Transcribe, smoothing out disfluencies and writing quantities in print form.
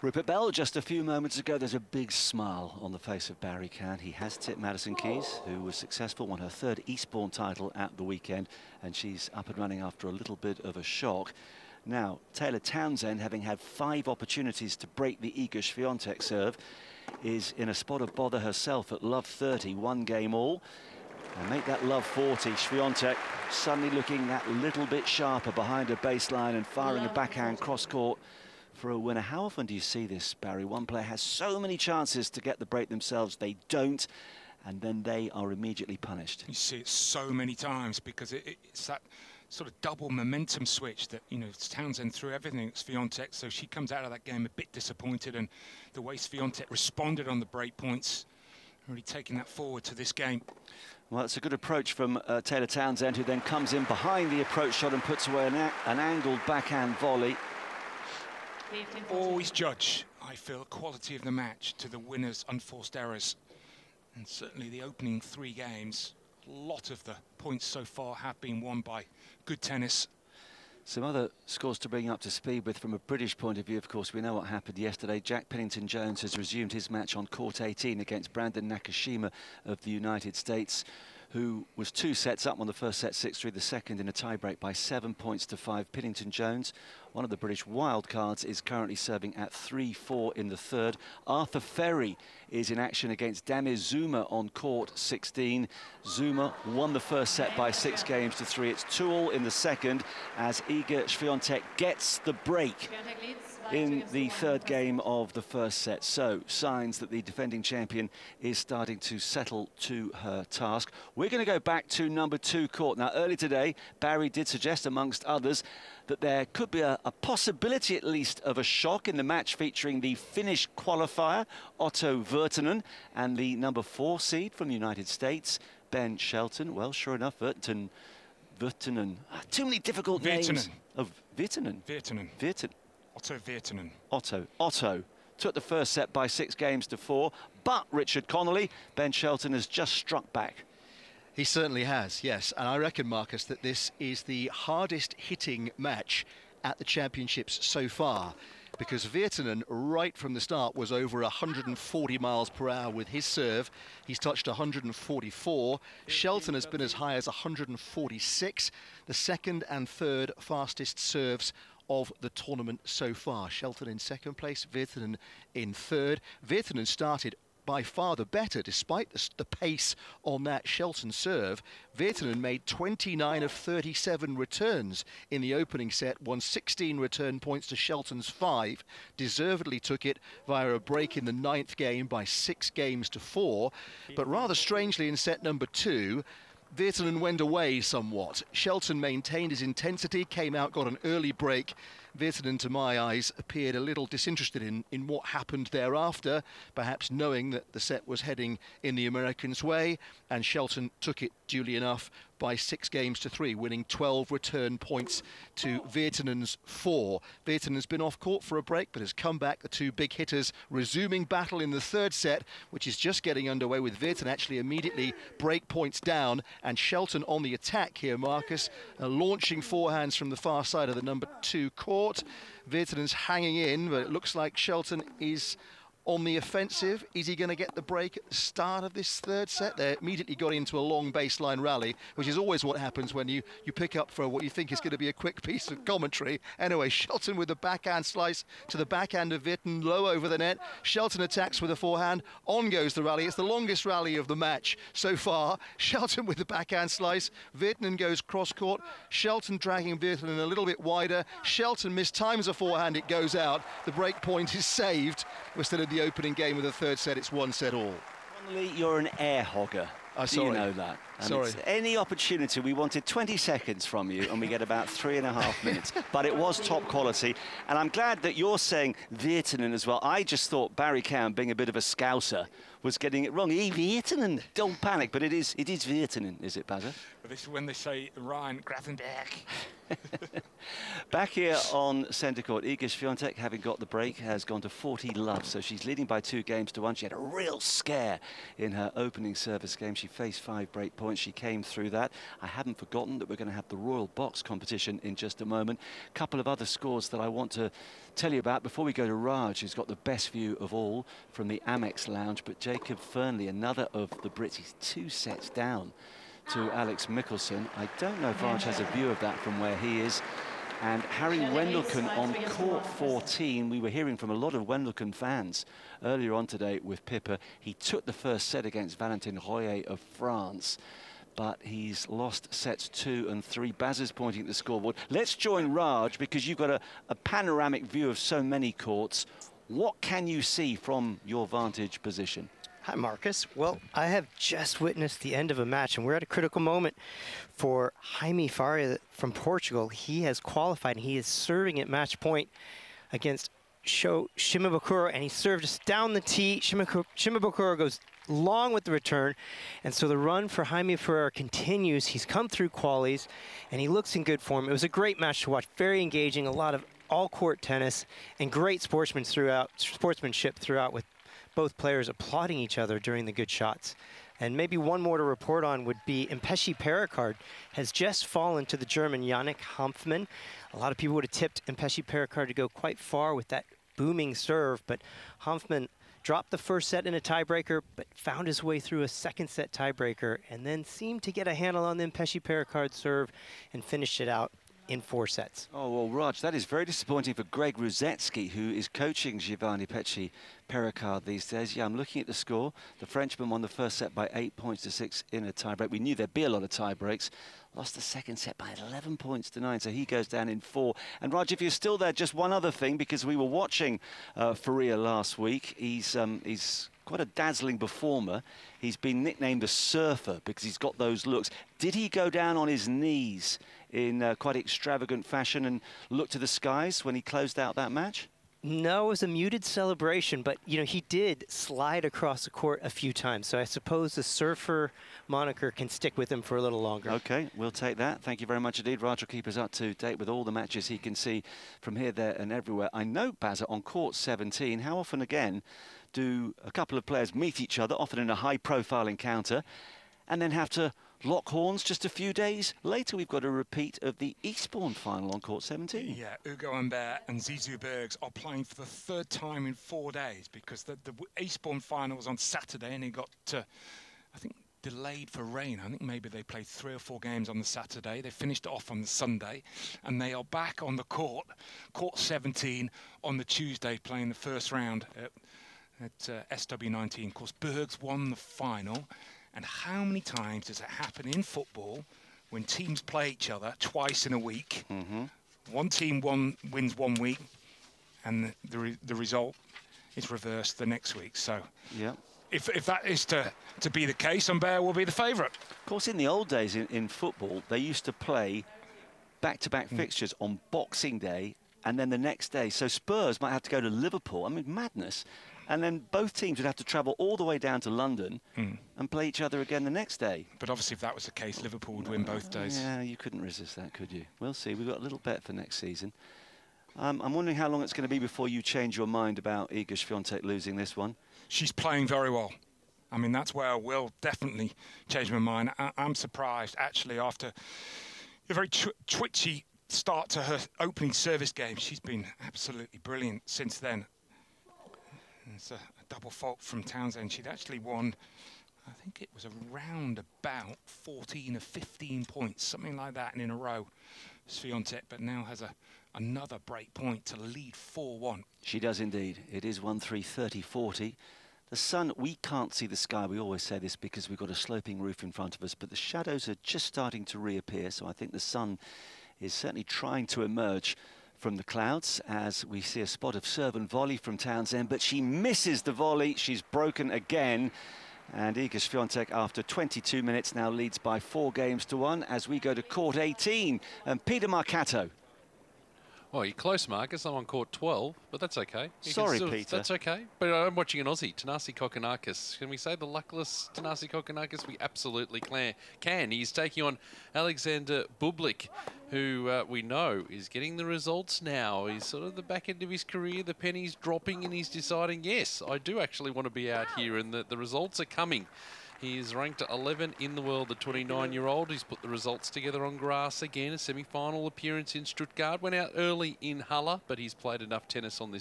Rupert Bell, just a few moments ago, there's a big smile on the face of Barry Cann. He has tipped Madison Keys, who was successful, won her third Eastbourne title at the weekend, and she's up and running after a little bit of a shock. Now, Taylor Townsend, having had 5 opportunities to break the Iga Swiatek serve, is in a spot of bother herself at love 30, 1 game all. And make that love 40, Swiatek suddenly looking that little bit sharper behind her baseline and firing a backhand cross-court for a winner. How often do you see this, Barry? One player has so many chances to get the break themselves, they don't, and then they are immediately punished. You see it so many times because it's that sort of double momentum switch that, you know, Townsend threw everything at Swiatek, so she comes out of that game a bit disappointed, and the way Swiatek responded on the break points, really taking that forward to this game. Well, it's a good approach from Taylor Townsend, who then comes in behind the approach shot and puts away an angled backhand volley. Always judge, I feel, quality of the match to the winner's unforced errors. And certainly the opening 3 games, a lot of the points so far have been won by good tennis. Some other scores to bring up to speed with from a British point of view. Of course, we know what happened yesterday. Jack Pennington-Jones has resumed his match on court 18 against Brandon Nakashima of the United States, who was 2 sets up on the first set, 6-3, the second in a tiebreak by 7 points to 5. Pennington-Jones, one of the British wildcards, is currently serving at 3-4 in the third. Arthur Ferry is in action against Damir Zuma on court 16. Zuma won the first set by 6 games to 3. It's 2-all in the second as Iga Swiatek gets the break in the third game of the first set. So, signs that the defending champion is starting to settle to her task. We're going to go back to number 2 court. Now, early today, Barry did suggest, amongst others, that there could be a possibility, at least, of a shock in the match featuring the Finnish qualifier, Otto Virtanen, and the number 4 seed from the United States, Ben Shelton. Well, sure enough, Virtanen. Too many difficult names. Of Virtanen. Otto Virtanen. Otto took the first set by 6 games to 4, but Richard Connolly, Ben Shelton has just struck back. He certainly has, yes. And I reckon, Marcus, that this is the hardest hitting match at the championships so far, because Virtanen, right from the start, was over 140 miles per hour with his serve. He's touched 144. Shelton has been as high as 146, the second and third fastest serves of the tournament so far. Shelton in second place, Virtanen in third. Virtanen started by far the better, despite the pace on that Shelton serve. Virtanen made 29 of 37 returns in the opening set, won 16 return points to Shelton's 5, deservedly took it via a break in the 9th game by 6 games to 4. But rather strangely, in set number 2, Virtanen went away somewhat. Shelton maintained his intensity, came out, got an early break. Virtanen, to my eyes, appeared a little disinterested in what happened thereafter, perhaps knowing that the set was heading in the Americans' way, and Shelton took it duly enough by 6 games to 3, winning 12 return points to Virtanen's 4. Virtanen's been off court for a break, but has come back. The 2 big hitters resuming battle in the third set, which is just getting underway with Virtanen actually immediately break points down, and Shelton on the attack here, Marcus, launching forehands from the far side of the number 2 court. Virtanen's hanging in, but it looks like Shelton is on the offensive. Is he going to get the break at the start of this third set? They immediately got into a long baseline rally, which is always what happens when you pick up for what you think is going to be a quick piece of commentary. Anyway, Shelton with the backhand slice to the backhand of Virtanen, low over the net. Shelton attacks with a forehand. On goes the rally. It's the longest rally of the match so far. Shelton with the backhand slice. Virtanen goes cross-court. Shelton dragging Virtanen a little bit wider. Shelton mistimes a forehand. It goes out. The break point is saved. We're still in the opening game of the third set. It's 1 set all. Connolly, you're an air hogger. Do you know that? And sorry. Any opportunity, we wanted 20 seconds from you, and we get about 3.5 minutes. But it was top quality. And I'm glad that you're saying Virtanen as well. I just thought Barry Cann, being a bit of a scouser, was getting it wrong. Virtanen, don't panic. But it is Virtanen, is it, Bazza? Well, this is when they say Ryan Gravenberg. Back here on centre court, Iga Swiatek, having got the break, has gone to 40 love, so she's leading by 2 games to 1. She had a real scare in her opening service game. She faced 5 break points. points. She came through that. I haven't forgotten that we're going to have the Royal Box competition in just a moment. A couple of other scores that I want to tell you about before we go to Raj, who's got the best view of all from the Amex Lounge. But Jacob Fernley, another of the Brits, he's 2 sets down to Alex Michelsen. I don't know if Raj has a view of that from where he is. And Harry Wendelken on court 14. We were hearing from a lot of Wendelken fans earlier on today with Pippa. He took the first set against Valentin Royer of France, but he's lost sets 2 and 3. Baz is pointing at the scoreboard. Let's join Raj, because you've got a panoramic view of so many courts. What can you see from your vantage position? Hi, Marcus. Well, I have just witnessed the end of a match, and we're at a critical moment for Jaime Faria from Portugal. He has qualified, and he is serving at match point against Sho Shimabukuro, and he served us down the tee. Shimabukuro goes long with the return, and so the run for Jaime Faria continues. He's come through qualies, and he looks in good form. It was a great match to watch, very engaging, a lot of all-court tennis, and great sportsmanship throughout, with both players applauding each other during the good shots. And maybe one more to report on would be Mpesi Perricard has just fallen to the German Yannick Hanfmann. A lot of people would have tipped Mpesi Perricard to go quite far with that booming serve, but Hanfmann dropped the first set in a tiebreaker, but found his way through a second set tiebreaker, and then seemed to get a handle on the Mpesi Perricard serve and finished it out in 4 sets. Oh, well, Raj, that is very disappointing for Greg Ruzetsky, who is coaching Giovanni Mpesi Perricard these days. Yeah, I'm looking at the score. The Frenchman won the first set by 8 points to 6 in a tiebreak. We knew there'd be a lot of tiebreaks. Lost the second set by 11 points to 9, so he goes down in 4. And Raj, if you're still there, just one other thing, because we were watching Faria last week. He's quite a dazzling performer. He's been nicknamed the Surfer because he's got those looks. Did he go down on his knees in quite extravagant fashion and look to the skies when he closed out that match? No, it was a muted celebration, but you know, he did slide across the court a few times, so I suppose the Surfer moniker can stick with him for a little longer. Okay, we'll take that. Thank you very much indeed. Raj will keep us up to date with all the matches he can see from here, there and everywhere. I know, Bazza, on court 17, how often again do a couple of players meet each other, often in a high-profile encounter, and then have to lock horns just a few days later? We've got a repeat of the Eastbourne final on court 17. Yeah, Hugo Humbert and Zizou Bergs are playing for the 3rd time in 4 days, because the Eastbourne final was on Saturday and it got, I think, delayed for rain. I think maybe they played 3 or 4 games on the Saturday. They finished it off on the Sunday, and they are back on the court 17, on the Tuesday, playing the first round at SW19. Of course, Bergs won the final. And how many times does it happen in football when teams play each other twice in a week? One team wins 1 week, and the result is reversed the next week. So, yeah, if that is to be the case, Humbert will be the favourite. Of course, in the old days in football, they used to play back-to-back fixtures on Boxing Day and then the next day. So Spurs might have to go to Liverpool. I mean, madness. And then both teams would have to travel all the way down to London and play each other again the next day. But obviously, if that was the case, Liverpool would win both days. Yeah, you couldn't resist that, could you? We'll see. We've got a little bet for next season. I'm wondering how long it's going to be before you change your mind about Iga Swiatek losing this one. She's playing very well. I mean, that's where I will definitely change my mind. I'm surprised, actually, after a very twitchy start to her opening service game. She's been absolutely brilliant since then. It's a double fault from Townsend. She'd actually won, I think it was around about 14 or 15 points, something like that, in a row, Swiatek, but now has another break point to lead 4-1. She does indeed. It is 1-3, 30-40. The sun, we can't see the sky. We always say this because we've got a sloping roof in front of us, but the shadows are just starting to reappear, so I think the sun is certainly trying to emerge from the clouds as we see a spot of serve and volley from Townsend, but she misses the volley. She's broken again. And Iga Swiatek, after 22 minutes, now leads by 4 games to 1 as we go to court 18. And Peter Marcato. Well, you're close, Marcus. I'm on court 12, but that's okay. Sorry, Peter. That's okay. But I'm watching an Aussie, Thanasi Kokkinakis. Can we say the luckless Thanasi Kokkinakis? We absolutely can. He's taking on Alexander Bublik, who we know is getting the results now. He's sort of the back end of his career. The penny's dropping, and he's deciding, yes, I do actually want to be out here, and the results are coming. He is ranked 11 in the world, the 29-year-old. He's put the results together on grass again. A semi-final appearance in Stuttgart. Went out early in Halle, but he's played enough tennis on this